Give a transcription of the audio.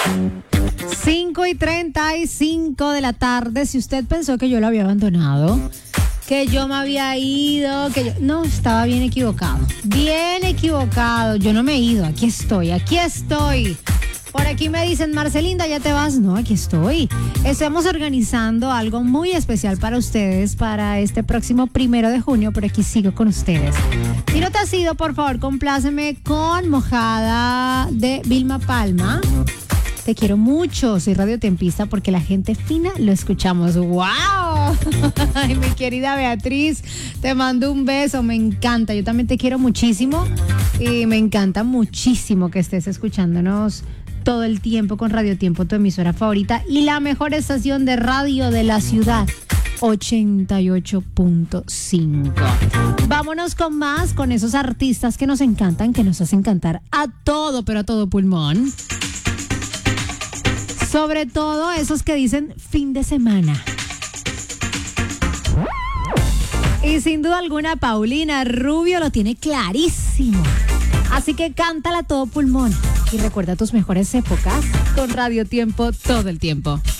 5:35 de la tarde. Si usted pensó que yo lo había abandonado, que yo me había ido, que yo... No, estaba bien equivocado. Bien equivocado. Yo no me he ido. Aquí estoy, aquí estoy. Por aquí me dicen, Marcelinda, ¿ya te vas? No, aquí estoy. Estamos organizando algo muy especial para ustedes para este próximo 1 de junio. Por aquí sigo con ustedes. Si no te has ido, por favor, compláceme con Mojada de Vilma Palma. Te quiero mucho, soy radiotempista porque la gente fina lo escuchamos. ¡Wow! Ay, mi querida Beatriz, te mando un beso, me encanta. Yo también te quiero muchísimo y me encanta muchísimo que estés escuchándonos todo el tiempo con Radio Tiempo, tu emisora favorita y la mejor estación de radio de la ciudad. 88.5. Vámonos con más, con esos artistas que nos encantan, que nos hacen cantar a todo, pero a todo pulmón. Sobre todo esos que dicen fin de semana. Y sin duda alguna, Paulina Rubio lo tiene clarísimo. Así que cántala a todo pulmón. Y recuerda tus mejores épocas con Radio Tiempo todo el tiempo.